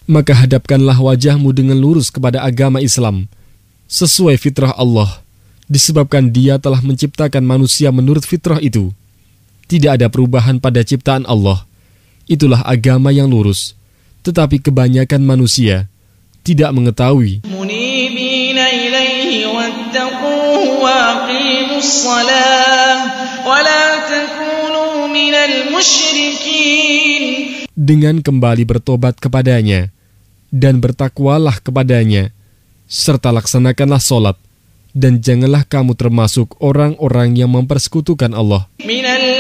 Maka hadapkanlah wajahmu dengan lurus kepada agama Islam, sesuai fitrah Allah, disebabkan Dia telah menciptakan manusia menurut fitrah itu. Tidak ada perubahan pada ciptaan Allah. Itulah agama yang lurus. Tetapi kebanyakan manusia tidak mengetahui. Dengan kembali bertobat kepadanya dan bertakwalah kepadanya, serta laksanakanlah sholat, dan janganlah kamu termasuk orang-orang yang mempersekutukan Allah.